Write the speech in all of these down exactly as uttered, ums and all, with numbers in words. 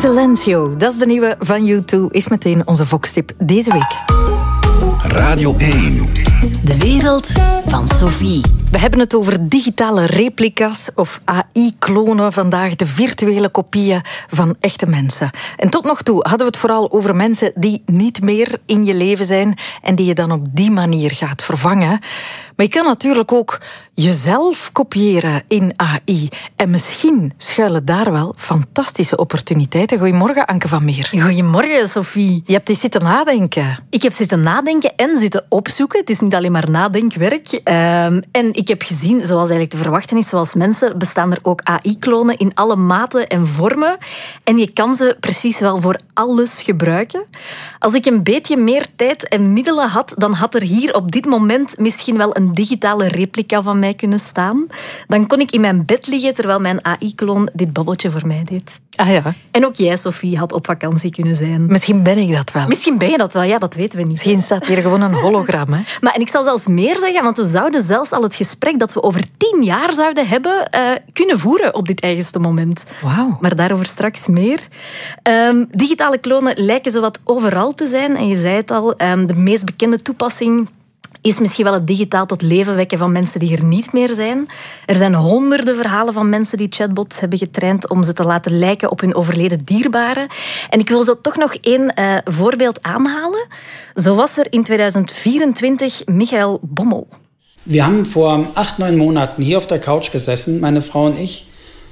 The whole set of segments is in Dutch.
Silencio, dat is de nieuwe van U twee, is meteen onze Vox-tip deze week. Radio één. De wereld van Sophie. We hebben het over digitale replica's of A I-klonen vandaag, de virtuele kopieën van echte mensen. En tot nog toe hadden we het vooral over mensen die niet meer in je leven zijn en die je dan op die manier gaat vervangen. Maar je kan natuurlijk ook jezelf kopiëren in A I. En misschien schuilen daar wel fantastische opportuniteiten. Goedemorgen, Anke van Meer. Goedemorgen, Sophie. Je hebt eens zitten nadenken. Ik heb zitten nadenken en zitten opzoeken. Het is niet alleen maar nadenkwerk. Um, en ik heb gezien, zoals eigenlijk te verwachten is, zoals mensen, bestaan er ook A I-klonen in alle maten en vormen. En je kan ze precies wel voor alles gebruiken. Als ik een beetje meer tijd en middelen had, dan had er hier op dit moment misschien wel een digitale replica van mij kunnen staan. Dan kon ik in mijn bed liggen terwijl mijn A I-kloon dit babbeltje voor mij deed. Ah ja. En ook jij, Sophie, had op vakantie kunnen zijn. Misschien ben ik dat wel. Misschien ben je dat wel, ja, dat weten we niet. Misschien staat hier gewoon een hologram, hè? Maar en ik zal zelfs meer zeggen, want we zouden zelfs al het gesprek dat we over tien jaar zouden hebben uh, kunnen voeren op dit eigenste moment. Wauw. Maar daarover straks meer. Um, digitale klonen lijken zowat overal te zijn. En je zei het al, um, de meest bekende toepassing is misschien wel het digitaal tot leven wekken van mensen die er niet meer zijn. Er zijn honderden verhalen van mensen die chatbots hebben getraind om ze te laten lijken op hun overleden dierbaren. En ik wil zo toch nog één uh, voorbeeld aanhalen. Zo was er in tweeduizend vierentwintig Michael Bommel. Wir haben vor acht, neun Monaten hier auf der Couch gesessen, meine Frau und ich,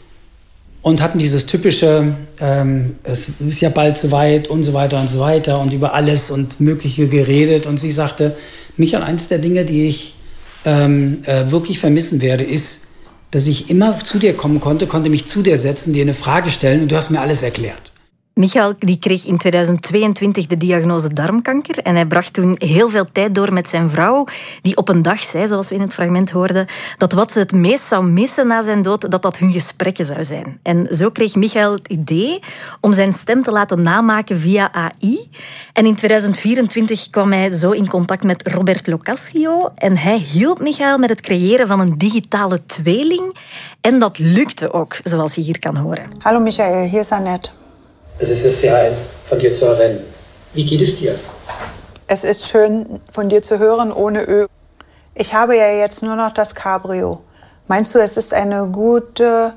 und hatten dieses typische, ähm, es ist ja bald soweit und so weiter und so weiter und über alles und Mögliche geredet. Und sie sagte, Michael, eins der Dinge, die ich ähm, äh, wirklich vermissen werde, ist, dass ich immer zu dir kommen konnte, konnte mich zu dir setzen, dir eine Frage stellen und du hast mir alles erklärt. Michael die kreeg in tweeduizend tweeëntwintig de diagnose darmkanker en hij bracht toen heel veel tijd door met zijn vrouw, die op een dag zei, zoals we in het fragment hoorden, dat wat ze het meest zou missen na zijn dood, dat dat hun gesprekken zou zijn. En zo kreeg Michael het idee om zijn stem te laten namaken via A I. En in tweeduizend vierentwintig kwam hij zo in contact met Robert Locascio en hij hielp Michael met het creëren van een digitale tweeling. En dat lukte ook, zoals je hier kan horen. Hallo Michael, hier is Annette. Es ist sehr ein, von dir zu erwähnen. Wie geht es dir? Es ist schön, von dir zu hören ohne Ö. Ich habe ja jetzt nur noch das Cabrio. Meinst du, es ist eine gute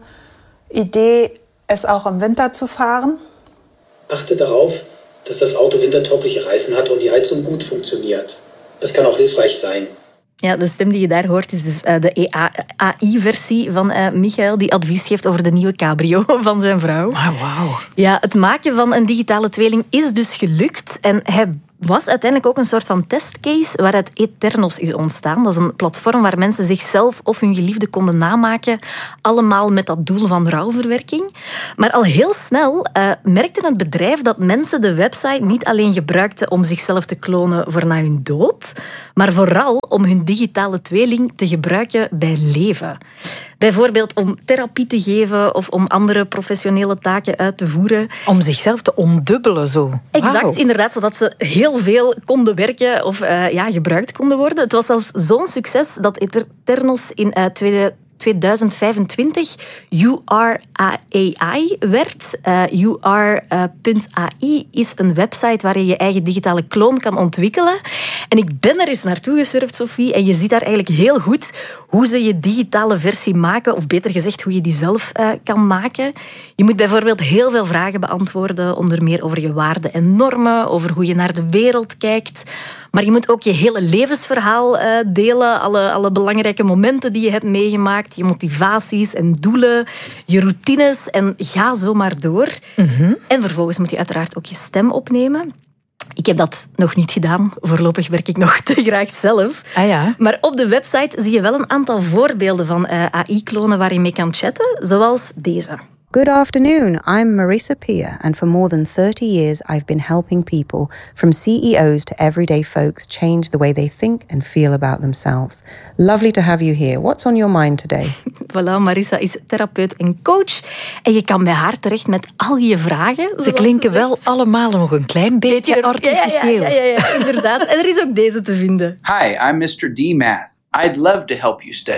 Idee, es auch im Winter zu fahren? Achte darauf, dass das Auto wintertaugliche Reifen hat und die Heizung gut funktioniert. Das kann auch hilfreich sein. Ja, de stem die je daar hoort is dus uh, de A I-versie van uh, Michael, die advies geeft over de nieuwe cabrio van zijn vrouw. Ah, wauw. Ja, het maken van een digitale tweeling is dus gelukt. En hij was uiteindelijk ook een soort van testcase waaruit Eternus is ontstaan. Dat is een platform waar mensen zichzelf of hun geliefde konden namaken, allemaal met dat doel van rouwverwerking. Maar al heel snel uh, merkte het bedrijf dat mensen de website niet alleen gebruikten om zichzelf te klonen voor na hun dood, maar vooral om hun digitale tweeling te gebruiken bij leven. Bijvoorbeeld om therapie te geven of om andere professionele taken uit te voeren. Om zichzelf te ondubbelen zo. Exact, Wow. inderdaad, zodat ze heel veel konden werken of uh, ja, gebruikt konden worden. Het was zelfs zo'n succes dat Eternus in uh, tweeduizend vijfentwintig U R A I werd. Uh, U R punt A I is een website waar je je eigen digitale kloon kan ontwikkelen. En ik ben er eens naartoe gesurfd, Sophie, en je ziet daar eigenlijk heel goed hoe ze je digitale versie maken, of beter gezegd, hoe je die zelf uh, kan maken. Je moet bijvoorbeeld heel veel vragen beantwoorden, onder meer over je waarden en normen, over hoe je naar de wereld kijkt. Maar je moet ook je hele levensverhaal uh, delen, alle, alle belangrijke momenten die je hebt meegemaakt, je motivaties en doelen, je routines en ga zo maar door. Mm-hmm. En vervolgens moet je uiteraard ook je stem opnemen. Ik heb dat nog niet gedaan. Voorlopig werk ik nog te graag zelf. Ah ja. Maar op de website zie je wel een aantal voorbeelden van uh, A I-klonen waar je mee kan chatten, zoals deze. Good afternoon, I'm Marisa Pia, and for more than thirty years I've been helping people, from C E O's to everyday folks, change the way they think and feel about themselves. Lovely to have you here. What's on your mind today? Voilà, Marisa is therapeut en coach. En je kan bij haar terecht met al je vragen. Ze klinken ze wel allemaal nog een klein beetje, beetje artificieel. Ja, ja, ja, ja, ja, inderdaad. En er is ook deze te vinden. Hi, I'm mister D Math. I'd love to help you study.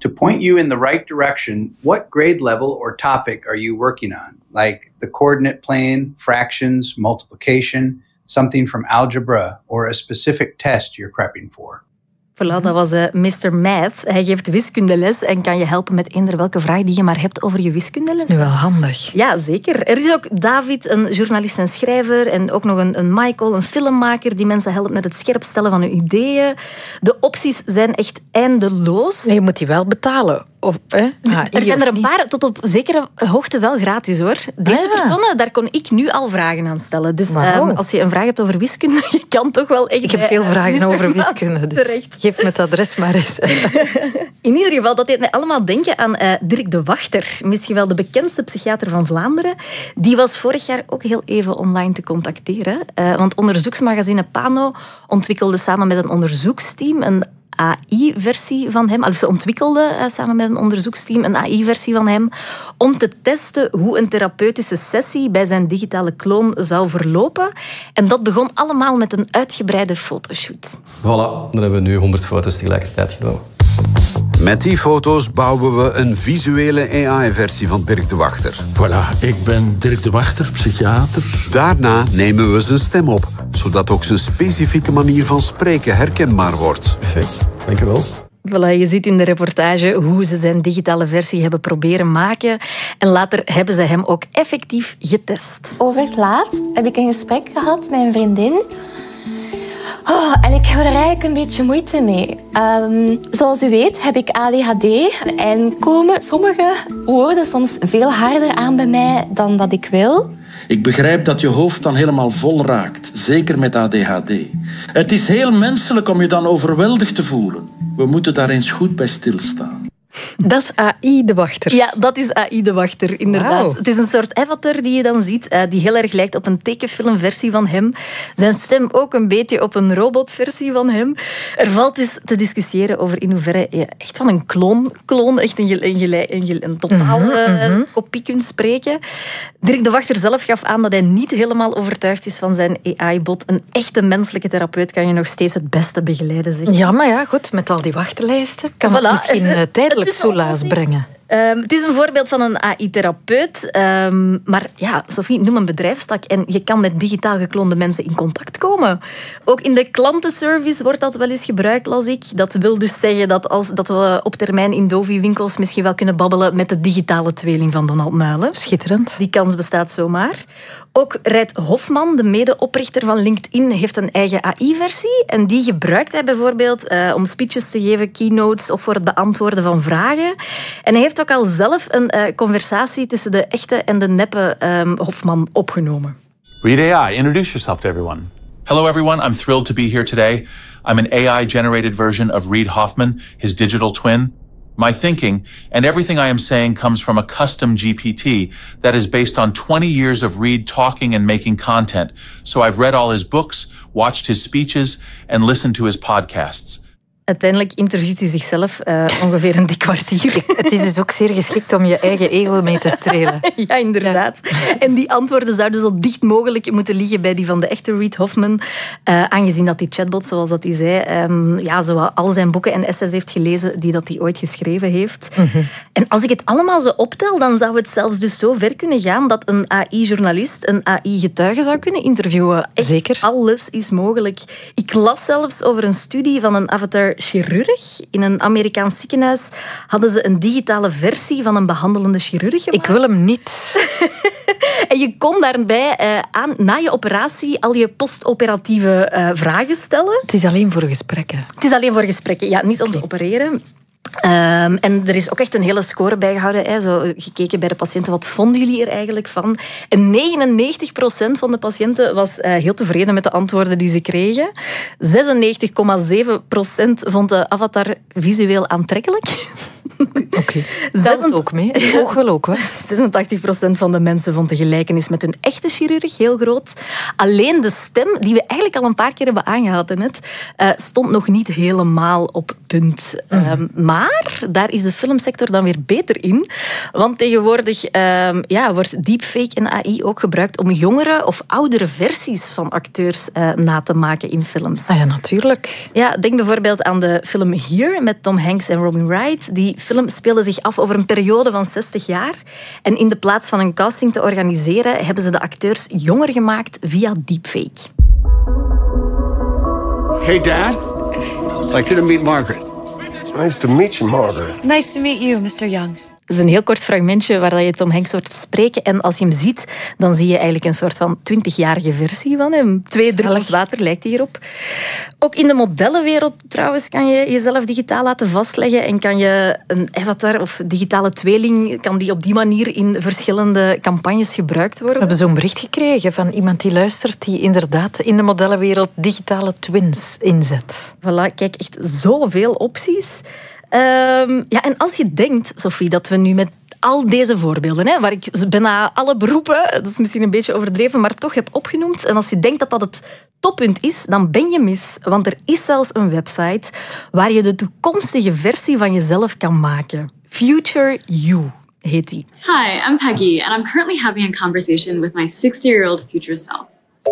to point you in the right direction, what grade level or topic are you working on? Like the coordinate plane, fractions, multiplication, something from algebra, or a specific test you're prepping for. Voilà, dat was uh, mister Math. Hij geeft wiskundeles en kan je helpen met eender welke vraag die je maar hebt over je wiskundeles. Dat is nu wel handig. Ja, zeker. Er is ook David, een journalist en schrijver, en ook nog een, een Michael, een filmmaker, die mensen helpt met het scherpstellen van hun ideeën. De opties zijn echt eindeloos. Nee, je moet die wel betalen. Of, eh? ah, er zijn er een paar tot op zekere hoogte wel gratis, hoor. Deze ah, ja. personen, daar kon ik nu al vragen aan stellen. Dus wow. um, als je een vraag hebt over wiskunde, je kan toch wel echt... Ik heb veel vragen over wiskunde, dus terecht. Geef me het adres maar eens. In ieder geval, dat deed mij allemaal denken aan uh, Dirk de Wachter. Misschien wel de bekendste psychiater van Vlaanderen. Die was vorig jaar ook heel even online te contacteren. Uh, want onderzoeksmagazine Pano ontwikkelde samen met een onderzoeksteam een A I-versie van hem. Also, ze ontwikkelden uh, samen met een onderzoeksteam een A I-versie van hem om te testen hoe een therapeutische sessie bij zijn digitale kloon zou verlopen. En dat begon allemaal met een uitgebreide fotoshoot. Voilà, dan hebben we nu honderd foto's tegelijkertijd genomen. Met die foto's bouwen we een visuele A I-versie van Dirk de Wachter. Voilà, ik ben Dirk de Wachter, psychiater. Daarna nemen we zijn stem op, zodat ook zijn specifieke manier van spreken herkenbaar wordt. Perfect, dank u wel. Voilà, je ziet in de reportage hoe ze zijn digitale versie hebben proberen maken. En later hebben ze hem ook effectief getest. Over het laatst heb ik een gesprek gehad met een vriendin. Oh, en ik heb er eigenlijk een beetje moeite mee. Um, zoals u weet heb ik A D H D en komen sommige woorden soms veel harder aan bij mij dan dat ik wil. Ik begrijp dat je hoofd dan helemaal vol raakt, zeker met A D H D. Het is heel menselijk om je dan overweldigd te voelen. We moeten daar eens goed bij stilstaan. Dat is A I de Wachter. Ja, dat is A I de Wachter, inderdaad. Wow. Het is een soort avatar die je dan ziet, uh, die heel erg lijkt op een tekenfilmversie van hem. Zijn stem ook een beetje op een robotversie van hem. Er valt dus te discussiëren over in hoeverre je echt van een kloon, kloon echt een, een, een, een totaal uh, mm-hmm. kopie kunt spreken. Dirk de Wachter zelf gaf aan dat hij niet helemaal overtuigd is van zijn A I-bot. Een echte menselijke therapeut kan je nog steeds het beste begeleiden. Zeg. Ja, maar ja, goed, met al die wachtlijsten kan voilà. het misschien uh, tijdelijk soelaas brengen. Um, het is een voorbeeld van een A I-therapeut. Um, maar ja, Sophie, noem een bedrijfstak en je kan met digitaal gekloonde mensen in contact komen. Ook in de klantenservice wordt dat wel eens gebruikt, las ik. Dat wil dus zeggen dat, als, dat we op termijn in Dovi-winkels misschien wel kunnen babbelen met de digitale tweeling van Donald Muilen. Schitterend. Die kans bestaat zomaar. Ook Reid Hofman, de medeoprichter van LinkedIn, heeft een eigen A I-versie. En die gebruikt hij bijvoorbeeld uh, om speeches te geven, keynotes of voor het beantwoorden van vragen. En hij heeft ook al zelf een uh, conversatie tussen de echte en de neppe um, Hofman opgenomen. Read A I. Introduce yourself to everyone. Hello everyone, I'm thrilled to be here today. I'm an A I-generated version of Reid Hoffman, his digital twin. My thinking and everything I am saying comes from a custom G P T that is based on twenty years of Reid talking and making content. So I've read all his books, watched his speeches, and listened to his podcasts. Uiteindelijk interviewt hij zichzelf uh, ongeveer een dik kwartier. Het is dus ook zeer geschikt om je eigen ego mee te strelen. Ja, inderdaad. Ja. En die antwoorden zouden zo dicht mogelijk moeten liggen bij die van de echte Reid Hoffman. Uh, aangezien dat die chatbot, zoals dat hij zei, um, ja, zo al zijn boeken en essays heeft gelezen die dat hij ooit geschreven heeft. Mm-hmm. En als ik het allemaal zo optel, dan zou het zelfs dus zo ver kunnen gaan dat een A I-journalist een A I-getuige zou kunnen interviewen. Echt, zeker. Alles is mogelijk. Ik las zelfs over een studie van een avatar chirurg. In een Amerikaans ziekenhuis hadden ze een digitale versie van een behandelende chirurg gemaakt. Ik wil hem niet. En je kon daarbij uh, aan, na je operatie al je postoperatieve uh, vragen stellen. Het is alleen voor gesprekken. Het is alleen voor gesprekken, ja, niet om okay. te opereren. Um, en er is ook echt een hele score bijgehouden. Hè. Zo gekeken bij de patiënten, wat vonden jullie er eigenlijk van? En negenennegentig procent van de patiënten was uh, heel tevreden met de antwoorden die ze kregen. zesennegentig komma zeven procent vond de avatar visueel aantrekkelijk. Oké, okay. Telt het ook mee? Het oog wil ook, hè? zesentachtig procent van de mensen vond de gelijkenis met hun echte chirurg heel groot. Alleen de stem, die we eigenlijk al een paar keer hebben aangehaald net, uh, stond nog niet helemaal op punt. Mm. Uh, maar Maar daar is de filmsector dan weer beter in. Want tegenwoordig um, ja, wordt deepfake en A I ook gebruikt om jongere of oudere versies van acteurs uh, na te maken in films. Ah ja, natuurlijk. Ja, denk bijvoorbeeld aan de film Here met Tom Hanks en Robin Wright. Die film speelde zich af over een periode van zestig jaar. En in de plaats van een casting te organiseren, hebben ze de acteurs jonger gemaakt via deepfake. Hey, Dad. Like to meet Margaret. Nice to meet you, Margaret. Nice to meet you, mister Young. Het is een heel kort fragmentje waar je Tom Hanks hoort spreken. En als je hem ziet, dan zie je eigenlijk een soort van twintigjarige versie van hem. Twee druppels water lijkt hierop. Ook in de modellenwereld trouwens kan je jezelf digitaal laten vastleggen. En kan je een avatar of digitale tweeling, kan die op die manier in verschillende campagnes gebruikt worden. We hebben zo'n bericht gekregen van iemand die luistert, die inderdaad in de modellenwereld digitale twins inzet. Voilà, kijk, echt zoveel opties. Um, ja, en als je denkt, Sophie, dat we nu met al deze voorbeelden, hè, waar ik bijna alle beroepen, dat is misschien een beetje overdreven, maar toch heb opgenoemd, en als je denkt dat dat het toppunt is, dan ben je mis. Want er is zelfs een website waar je de toekomstige versie van jezelf kan maken. Future You heet die. Hi, I'm Peggy, and I'm currently having a conversation with my sixty-year-old future self.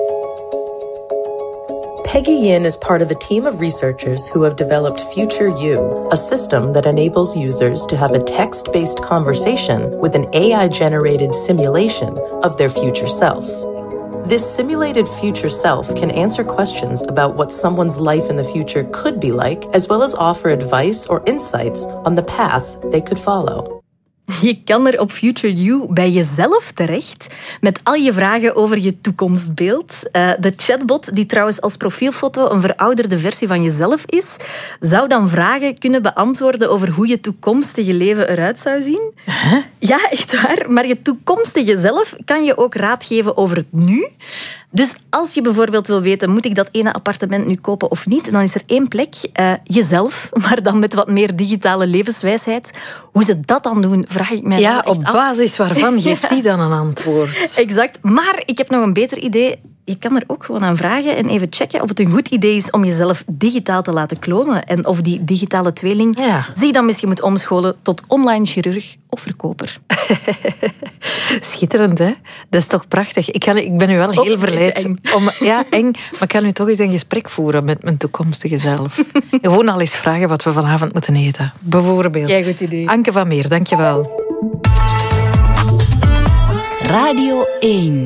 Peggy Yin is part of a team of researchers who have developed Future You, a system that enables users to have a text-based conversation with an A I-generated simulation of their future self. This simulated future self can answer questions about what someone's life in the future could be like, as well as offer advice or insights on the path they could follow. Je kan er op Future You bij jezelf terecht met al je vragen over je toekomstbeeld. Uh, de chatbot, die trouwens als profielfoto een verouderde versie van jezelf is, zou dan vragen kunnen beantwoorden over hoe je toekomstige leven eruit zou zien. Huh? Ja, echt waar. Maar je toekomstige zelf kan je ook raad geven over het nu. Dus als je bijvoorbeeld wil weten, moet ik dat ene appartement nu kopen of niet, dan is er één plek, uh, jezelf, maar dan met wat meer digitale levenswijsheid. Hoe ze dat dan doen, vraag ik mij ja, echt af. op basis waarvan geeft die dan een antwoord? Exact. Maar ik heb nog een beter idee. Je kan er ook gewoon aan vragen en even checken of het een goed idee is om jezelf digitaal te laten klonen. En of die digitale tweeling ja. zich dan misschien moet omscholen tot online chirurg of verkoper. Schitterend, hè? Dat is toch prachtig. Ik, ga, ik ben nu wel heel Ook verleid. eng. Om, ja, eng. Maar ik kan nu toch eens een gesprek voeren met mijn toekomstige zelf. Gewoon al eens vragen wat we vanavond moeten eten. Bijvoorbeeld. Ja, goed idee. Anke van Meer, dank je wel. Radio één.